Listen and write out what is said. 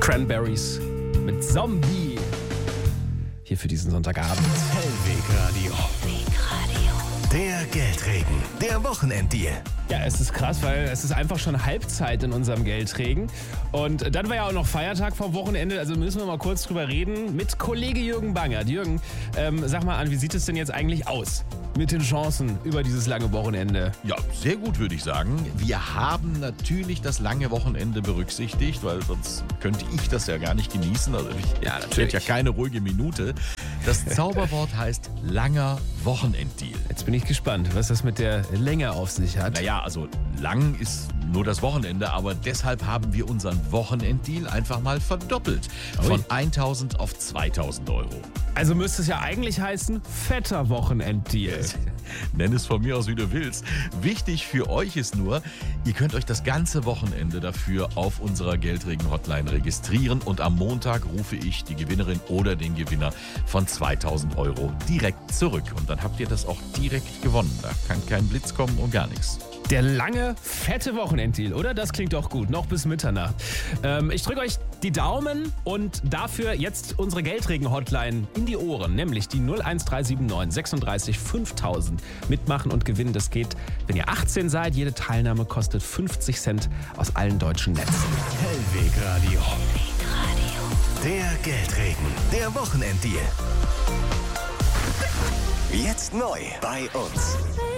Cranberries mit Zombie. Hier für diesen Sonntagabend. Hellweg Radio. Der Geldregen, der Wochenenddeal. Ja, es ist krass, weil es ist einfach schon Halbzeit in unserem Geldregen. Und dann war ja auch noch Feiertag vom Wochenende, also müssen wir mal kurz drüber reden mit Kollege Jürgen Bangert. Jürgen, sag mal an, wie sieht es denn jetzt eigentlich aus mit den Chancen über dieses lange Wochenende? Ja, sehr gut, würde ich sagen. Wir haben natürlich das lange Wochenende berücksichtigt, weil sonst könnte ich das ja gar nicht genießen. Also ich hätte ja keine ruhige Minute. Das Zauberwort heißt langer Wochenenddeal. Jetzt bin ich gespannt, was das mit der Länge auf sich hat. Naja, also lang ist nur das Wochenende, aber deshalb haben wir unseren Wochenenddeal einfach mal verdoppelt. Von 1.000 auf 2.000 Euro. Also müsste es ja eigentlich heißen, fetter Wochenenddeal. Nenn es von mir aus, wie du willst. Wichtig für euch ist nur, ihr könnt euch das ganze Wochenende dafür auf unserer Geldregen-Hotline registrieren und am Montag rufe ich die Gewinnerin oder den Gewinner von 2.000 Euro direkt zurück. Und dann habt ihr das auch direkt gewonnen. Da kann kein Blitz kommen und gar nichts. Der lange, fette Wochenenddeal, oder? Das klingt doch gut, noch bis Mitternacht. Ich drücke euch die Daumen und dafür jetzt unsere Geldregen-Hotline in die Ohren, nämlich die 01379 36 5000. Mitmachen und gewinnen, das geht, wenn ihr 18 seid. Jede Teilnahme kostet 50 Cent aus allen deutschen Netzen. Hellweg Radio. Der Geldregen, der Wochenenddeal. Jetzt neu bei uns.